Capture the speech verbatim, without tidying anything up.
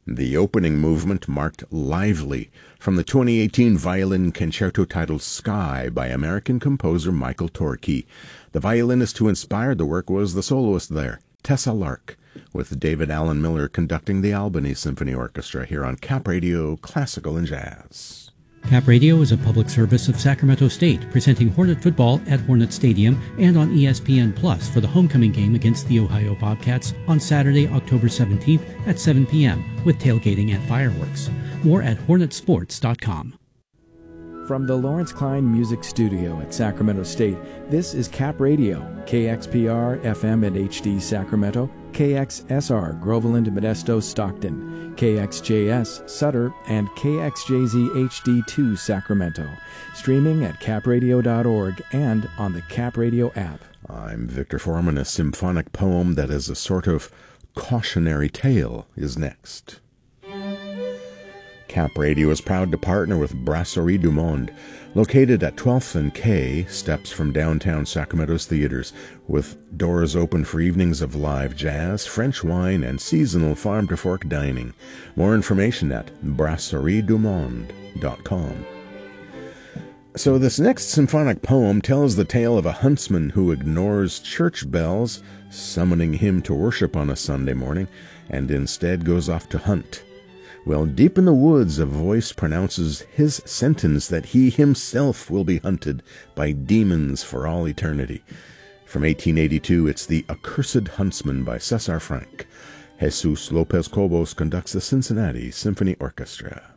The opening movement marked Lively from the twenty eighteen violin concerto titled Sky by American composer Michael Torke. The violinist who inspired the work was the soloist there, Tessa Lark, with David Allen Miller conducting the Albany Symphony Orchestra here on Cap Radio Classical and Jazz. Cap Radio is a public service of Sacramento State, presenting Hornet football at Hornet Stadium and on E S P N Plus for the homecoming game against the Ohio Bobcats on Saturday, October seventeenth at seven p.m. with tailgating and fireworks. More at hornet sports dot com. From the Lawrence Klein Music Studio at Sacramento State, this is Cap Radio, K X P R F M and H D Sacramento, K X S R Groveland, Modesto, Stockton, K X J S Sutter, and K X J Z H D two Sacramento. Streaming at cap radio dot org and on the Cap Radio app. I'm Victor Foreman. A symphonic poem that is a sort of cautionary tale is next. Cap Radio is proud to partner with Brasserie du Monde, located at twelfth and K, steps from downtown Sacramento's theaters, with doors open for evenings of live jazz, French wine, and seasonal farm-to-fork dining. More information at brasserie du monde dot com. So this next symphonic poem tells the tale of a huntsman who ignores church bells summoning him to worship on a Sunday morning, and instead goes off to hunt. Well, deep in the woods, a voice pronounces his sentence that he himself will be hunted by demons for all eternity. From eighteen eighty-two, it's The Accursed Huntsman by Cesar Frank. Jesus Lopez Cobos conducts the Cincinnati Symphony Orchestra.